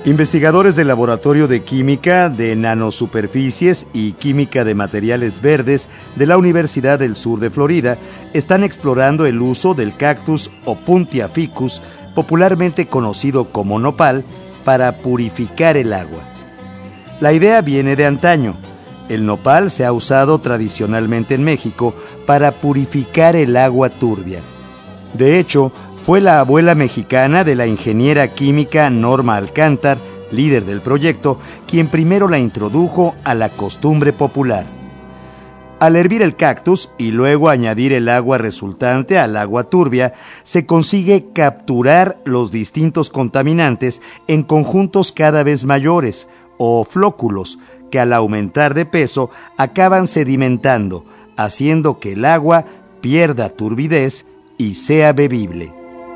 Investigadores del Laboratorio de Química de Nanosuperficies y Química de Materiales Verdes de la Universidad del Sur de Florida están explorando el uso del cactus Opuntia ficus, popularmente conocido como nopal, para purificar el agua. La idea viene de antaño. El nopal se ha usado tradicionalmente en México para purificar el agua turbia. De hecho, fue la abuela mexicana de la ingeniera química Norma Alcántar, líder del proyecto, quien primero la introdujo a la costumbre popular. Al hervir el cactus y luego añadir el agua resultante al agua turbia, se consigue capturar los distintos contaminantes en conjuntos cada vez mayores, o flóculos, que al aumentar de peso acaban sedimentando, haciendo que el agua pierda turbidez y sea bebible.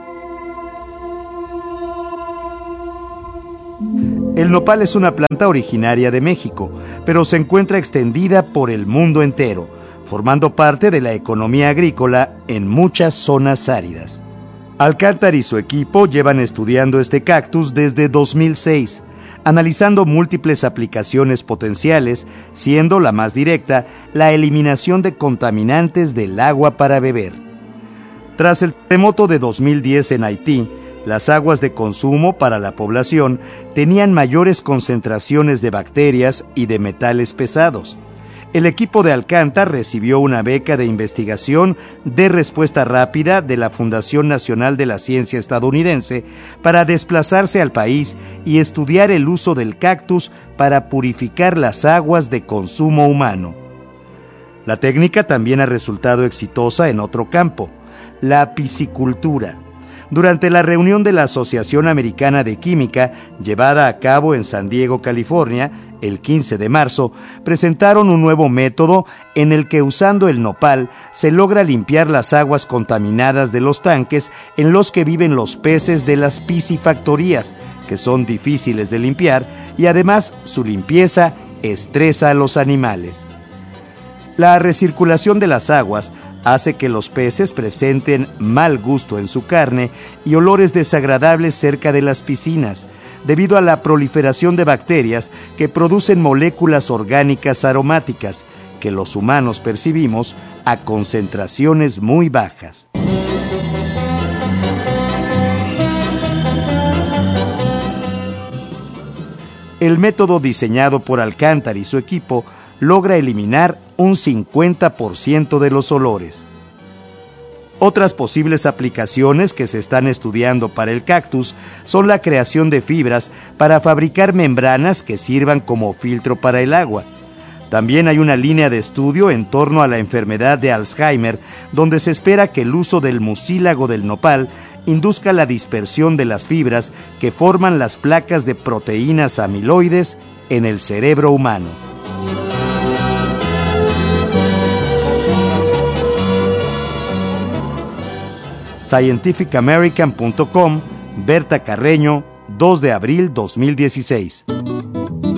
El nopal es una planta originaria de México, pero se encuentra extendida por el mundo entero, formando parte de la economía agrícola en muchas zonas áridas. Alcántar y su equipo llevan estudiando este cactus desde 2006, analizando múltiples aplicaciones potenciales, siendo la más directa la eliminación de contaminantes del agua para beber. Tras el terremoto de 2010 en Haití, las aguas de consumo para la población tenían mayores concentraciones de bacterias y de metales pesados. El equipo de Alcántar recibió una beca de investigación de respuesta rápida de la Fundación Nacional de la Ciencia estadounidense para desplazarse al país y estudiar el uso del cactus para purificar las aguas de consumo humano. La técnica también ha resultado exitosa en otro campo, la piscicultura. Durante la reunión de la Asociación Americana de Química, llevada a cabo en San Diego, California, el 15 de marzo, presentaron un nuevo método en el que usando el nopal se logra limpiar las aguas contaminadas de los tanques en los que viven los peces de las piscifactorías, que son difíciles de limpiar y además su limpieza estresa a los animales. La recirculación de las aguas hace que los peces presenten mal gusto en su carne y olores desagradables cerca de las piscinas, debido a la proliferación de bacterias que producen moléculas orgánicas aromáticas que los humanos percibimos a concentraciones muy bajas. El método diseñado por Alcántar y su equipo logra eliminar un 50% de los olores. Otras posibles aplicaciones que se están estudiando para el cactus son la creación de fibras para fabricar membranas que sirvan como filtro para el agua. También hay una línea de estudio en torno a la enfermedad de Alzheimer, donde se espera que el uso del mucílago del nopal induzca la dispersión de las fibras que forman las placas de proteínas amiloides en el cerebro humano. scientificamerican.com, Berta Carreño, 2 de abril 2016.